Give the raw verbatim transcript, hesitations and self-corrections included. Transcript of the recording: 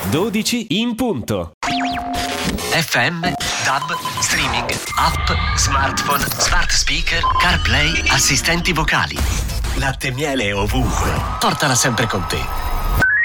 dodici in punto. F M, D A B, streaming, app, smartphone, smart speaker, CarPlay, assistenti vocali. Latte e miele ovunque. Portala sempre con te.